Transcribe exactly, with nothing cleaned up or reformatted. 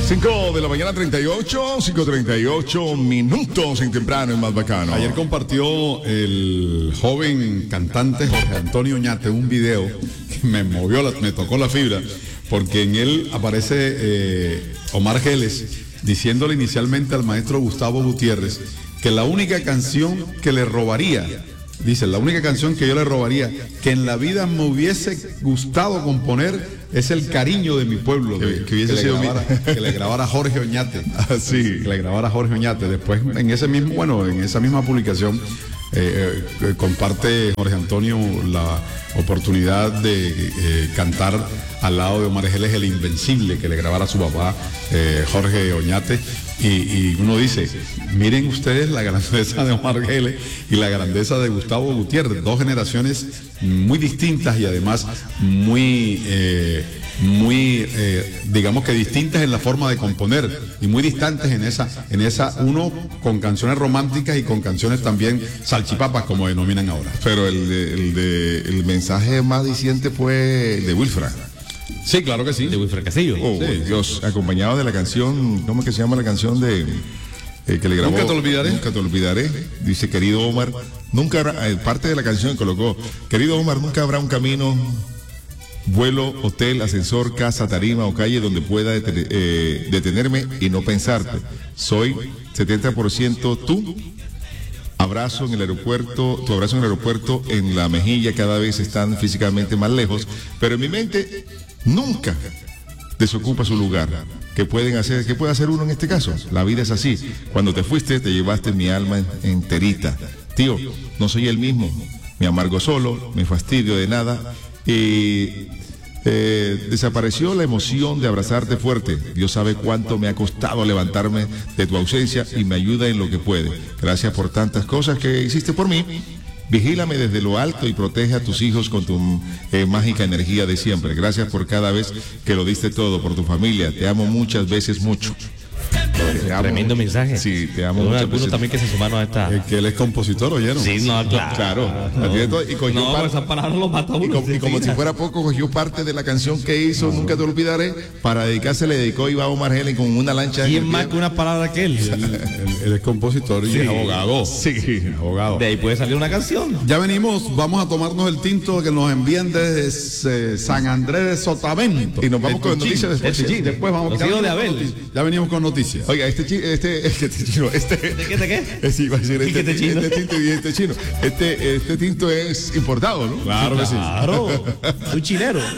cinco de la mañana, treinta y ocho, cinco treinta y ocho minutos en temprano en Más Bacano. Ayer compartió el joven cantante Jorge Antonio Oñate un video que me movió, la, me tocó la fibra, porque en él aparece eh, Omar Geles diciéndole inicialmente al maestro Gustavo Gutiérrez que la única canción que le robaría, dice, la única canción que yo le robaría, que en la vida me hubiese gustado componer, es El cariño de mi pueblo, que, de, que hubiese que, sido le grabara, mi... que le grabara Jorge Oñate. Ah, sí. Que le grabara Jorge Oñate. Después, en ese mismo, bueno, en esa misma publicación, eh, eh, comparte Jorge Antonio la oportunidad de eh, cantar al lado de Omar Geles El Invencible, que le grabara a su papá, eh, Jorge Oñate. Y, y uno dice, miren ustedes la grandeza de Omar Geles y la grandeza de Gustavo Gutiérrez, dos generaciones muy distintas y además muy, eh, muy eh, digamos que distintas en la forma de componer y muy distantes en esa, en esa, uno con canciones románticas y con canciones también salchipapas, como denominan ahora. Pero el, de, el, de, el mensaje más diciente fue de Wilfra. Sí, claro que sí. De Wilfra Castillo. Oh, sí. Dios, acompañado de la canción, ¿cómo es que se llama la canción de eh, que le grabó? Nunca te olvidaré. Nunca te olvidaré. Dice, querido Omar, nunca habrá, eh, parte de la canción que colocó, querido Omar, nunca habrá un camino, vuelo, hotel, ascensor, casa, tarima o calle donde pueda detener, eh, detenerme y no pensarte. Soy setenta por ciento tú. Abrazo en el aeropuerto, tu abrazo en el aeropuerto, en la mejilla, cada vez están físicamente más lejos, pero en mi mente nunca desocupa su lugar. ¿Qué pueden hacer? ¿Qué puede hacer uno en este caso? La vida es así. Cuando te fuiste, te llevaste mi alma enterita. Tío, no soy el mismo. Me amargo solo, me fastidio de nada y eh, desapareció la emoción de abrazarte fuerte. Dios sabe cuánto me ha costado levantarme de tu ausencia y me ayuda en lo que puede. Gracias por tantas cosas que hiciste por mí. Vigílame desde lo alto y protege a tus hijos con tu eh, mágica energía de siempre. Gracias por cada vez que lo diste todo, por tu familia. Te amo muchas veces mucho. Te amo. Tremendo mensaje. Sí, te amo Uno, muchas algunos veces. también que se sumaron a esta. El que él es compositor, ¿oyeron? Sí, no, claro. Claro. No, Y cogió no par- esas palabras lo mata a Y uno. como, y como si fuera poco, cogió parte de la canción que hizo, Nunca te olvidaré, para dedicarse, le dedicó Iván Omar Geles con una lancha. ¿Quién más que una palabra que él? Él, él- él es compositor y Sí. es abogado. Sí. Es abogado. De ahí puede salir una canción. Ya venimos, vamos a tomarnos el tinto que nos envían desde eh, San Andrés de Sotavento. Y nos vamos El con Tuchín. noticias después. El Tuchín, después vamos Los ya hijos de venimos con Abel. noticias. Ya venimos con noticias. Oiga, este chino, este, este, este chino, este. ¿De qué, de qué? Eh, sí, iba a decir, ¿Y este, qué te chino? este tinto y este chino. Este, este tinto es importado, ¿no? Claro que sí. Claro. Soy chileno.